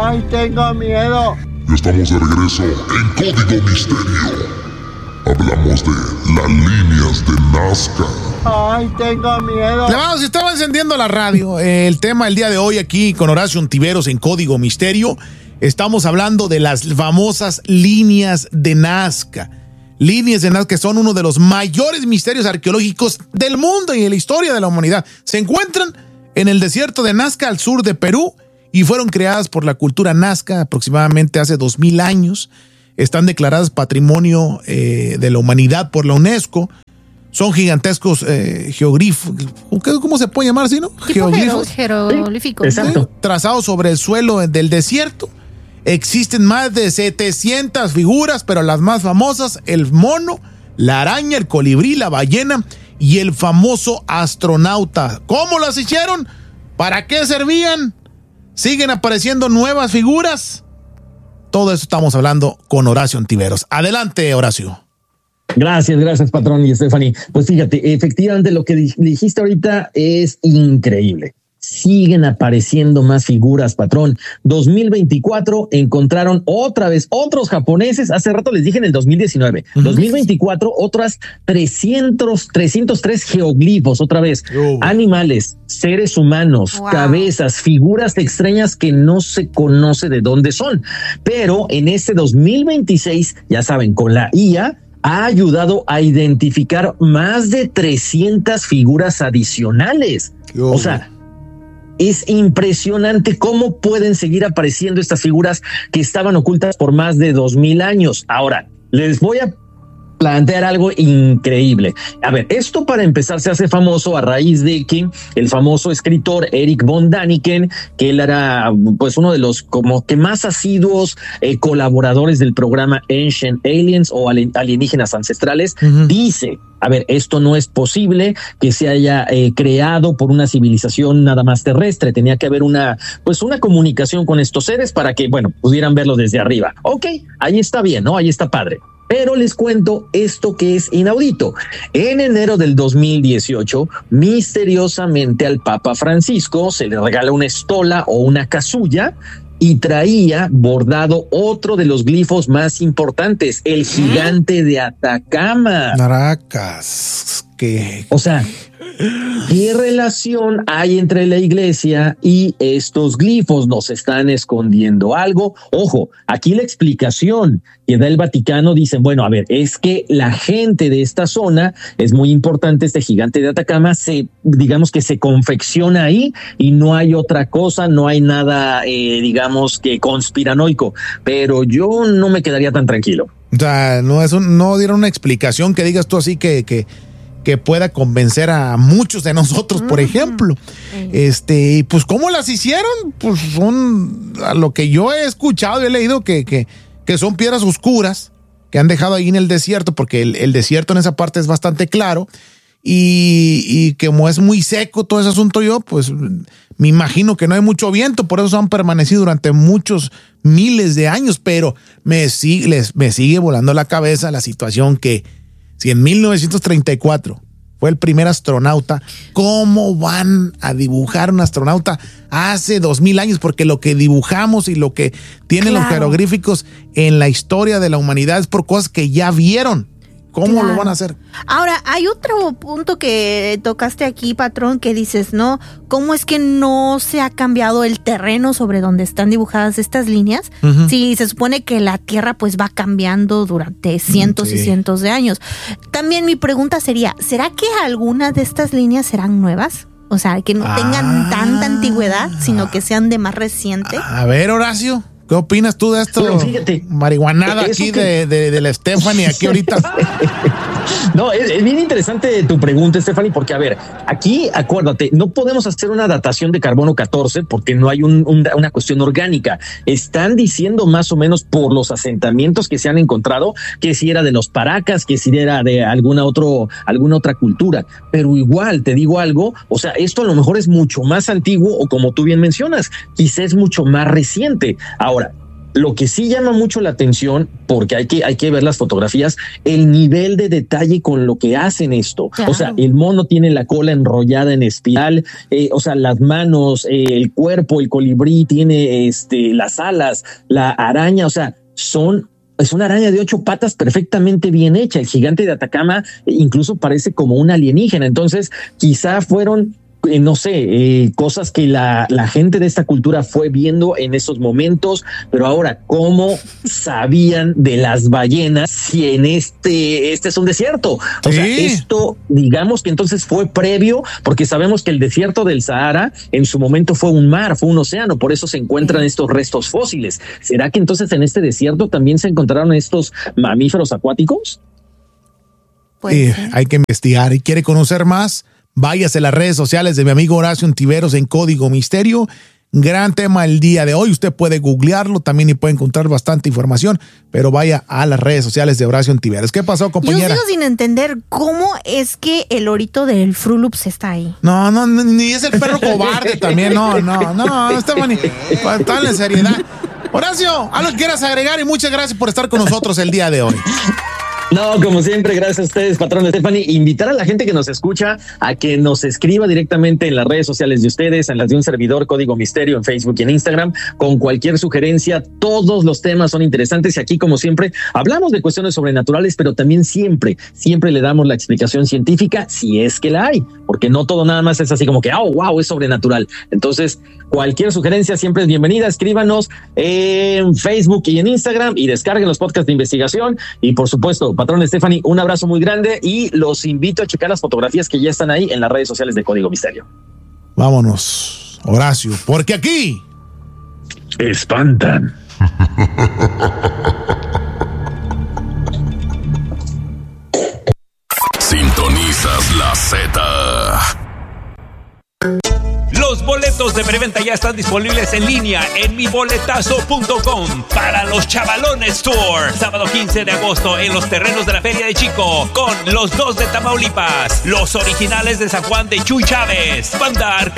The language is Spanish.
Ay, tengo miedo. Estamos de regreso en Código Misterio. Hablamos de las líneas de Nazca. Ay, tengo miedo. Si estaba encendiendo la radio, el tema del día de hoy aquí con Horacio Ontiveros en Código Misterio, estamos hablando de las famosas líneas de Nazca. Líneas de Nazca que son uno de los mayores misterios arqueológicos del mundo y en la historia de la humanidad. Se encuentran en el desierto de Nazca, al sur de Perú, y fueron creadas por la cultura Nazca aproximadamente hace 2000 años. Están declaradas Patrimonio de la Humanidad por la UNESCO. Son gigantescos geoglifos. ¿Cómo se puede llamar así, no? Jeroglíficos. Exacto. Trazados sobre el suelo del desierto. Existen más de 700 figuras, pero las más famosas, el mono, la araña, el colibrí, la ballena y el famoso astronauta. ¿Cómo las hicieron? ¿Para qué servían? ¿Siguen apareciendo nuevas figuras? Todo eso estamos hablando con Horacio Ontiveros. Adelante, Horacio. Gracias, patrón y Stephanie. Pues fíjate, efectivamente lo que dijiste ahorita es increíble. Siguen apareciendo más figuras, patrón. 2024 encontraron otra vez otros japoneses. Hace rato les dije en el 2019. 2024 otras 303 geoglifos, otra vez. Animales, seres humanos, cabezas, figuras extrañas que no se conoce de dónde son. Pero en este 2026, ya saben, con la IA, ha ayudado a identificar más de 300 figuras adicionales. O sea, es impresionante cómo pueden seguir apareciendo estas figuras que estaban ocultas por más de 2000 años. Ahora, les voy a plantear algo increíble. A ver, esto para empezar se hace famoso a raíz de que el famoso escritor Eric von Daniken, que él era pues uno de los como que más asiduos colaboradores del programa Ancient Aliens o Alienígenas Ancestrales, dice, a ver, esto no es posible que se haya creado por una civilización nada más terrestre. Tenía que haber una comunicación con estos seres para que, bueno, pudieran verlo desde arriba. Ok, ahí está bien, ¿no? Ahí está padre. Pero les cuento esto que es inaudito. En enero del 2018, misteriosamente al Papa Francisco se le regala una estola o una casulla y traía bordado otro de los glifos más importantes, el gigante de Atacama. Caracas, ¿qué? O sea, ¿qué relación hay entre la iglesia y estos glifos? ¿Nos están escondiendo algo? Ojo, aquí la explicación que da el Vaticano dicen, bueno, a ver, es que la gente de esta zona, es muy importante, este gigante de Atacama, digamos que se confecciona ahí y no hay otra cosa, no hay nada, digamos que conspiranoico, pero yo no me quedaría tan tranquilo. O sea, no dieron una explicación que digas tú así que pueda convencer a muchos de nosotros, por ejemplo. Pues ¿cómo las hicieron? Pues son, a lo que yo he escuchado y he leído que son piedras oscuras que han dejado ahí en el desierto, porque el desierto en esa parte es bastante claro y como es muy seco todo ese asunto, pues me imagino que no hay mucho viento, por eso han permanecido durante muchos miles de años, pero me sigue volando la cabeza la situación que si en 1934 fue el primer astronauta, ¿cómo van a dibujar un astronauta hace 2000 años? Porque lo que dibujamos y lo que tienen los jeroglíficos en la historia de la humanidad es por cosas que ya vieron. ¿Cómo lo van a hacer? Ahora, hay otro punto que tocaste aquí, patrón, que dices, ¿no? ¿Cómo es que no se ha cambiado el terreno sobre donde están dibujadas estas líneas? Sí, se supone que la Tierra pues va cambiando durante cientos y cientos de años. También mi pregunta sería, ¿será que algunas de estas líneas serán nuevas? O sea, que no tengan tanta antigüedad, sino que sean de más reciente. A ver, Horacio, ¿qué opinas tú de esto? Bueno, fíjate, marihuanada aquí de la Stephanie, aquí ahorita. No, es bien interesante tu pregunta, Stephanie, porque a ver, aquí acuérdate, no podemos hacer una datación de carbono 14 porque no hay una cuestión orgánica. Están diciendo más o menos por los asentamientos que se han encontrado que si era de los Paracas, que si era de alguna otra cultura, pero igual te digo algo, o sea, esto a lo mejor es mucho más antiguo o como tú bien mencionas, quizás es mucho más reciente. Ahora, Lo que sí llama mucho la atención, porque hay que ver las fotografías, el nivel de detalle con lo que hacen esto. Claro. O sea, el mono tiene la cola enrollada en espiral, o sea, las manos, el cuerpo, el colibrí tiene las alas, la araña, o sea, es una araña de 8 patas perfectamente bien hecha. El gigante de Atacama incluso parece como un alienígena. Entonces, quizá fueron no sé, cosas que la gente de esta cultura fue viendo en esos momentos, pero ahora, ¿cómo sabían de las ballenas si en este es un desierto? O sea, esto, digamos que entonces fue previo, porque sabemos que el desierto del Sahara en su momento fue un mar, fue un océano, por eso se encuentran estos restos fósiles. ¿Será que entonces en este desierto también se encontraron estos mamíferos acuáticos? Pues hay que investigar. ¿Y quiere conocer más? Váyase a las redes sociales de mi amigo Horacio Ontiveros en Código Misterio. Gran tema el día de hoy. Usted puede googlearlo también y puede encontrar bastante información, pero vaya a las redes sociales de Horacio Ontiveros. ¿Qué pasó, compañera? Yo sigo sin entender cómo es que el lorito del Fruit Loops está ahí. No, ni es el perro cobarde también. No, Stephanie, tal en seriedad. Horacio, algo que quieras agregar y muchas gracias por estar con nosotros el día de hoy. No, como siempre, gracias a ustedes, patrón Stephanie. Invitar a la gente que nos escucha a que nos escriba directamente en las redes sociales de ustedes, en las de un servidor, Código Misterio, en Facebook y en Instagram, con cualquier sugerencia. Todos los temas son interesantes y aquí, como siempre, hablamos de cuestiones sobrenaturales, pero también siempre le damos la explicación científica, si es que la hay, porque no todo nada más es así como que, wow, es sobrenatural. Entonces, cualquier sugerencia siempre es bienvenida. Escríbanos en Facebook y en Instagram y descarguen los podcasts de investigación. Y por supuesto, patrón Stephanie, un abrazo muy grande y los invito a checar las fotografías que ya están ahí en las redes sociales de Código Misterio. Vámonos, Horacio, porque aquí espantan. Sintonizas la Z. Los boletos de preventa ya están disponibles en línea en miboletazo.com para los Chavalones Tour. Sábado 15 de agosto en los terrenos de la Feria de Chico con los 2 de Tamaulipas, los originales de San Juan de Chuy Chávez, Banda Arca